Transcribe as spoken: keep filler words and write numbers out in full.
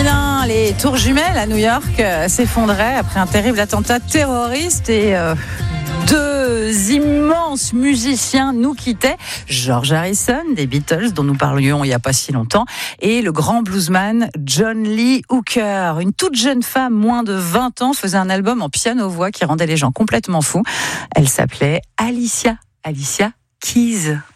mille un, les tours jumelles à New York euh, s'effondraient après un terrible attentat terroriste et euh, deux immenses musiciens nous quittaient. George Harrison des Beatles, dont nous parlions il n'y a pas si longtemps, et le grand bluesman John Lee Hooker. Une toute jeune femme, moins de vingt ans, faisait un album en piano-voix qui rendait les gens complètement fous. Elle s'appelait Alicia, Alicia Keys.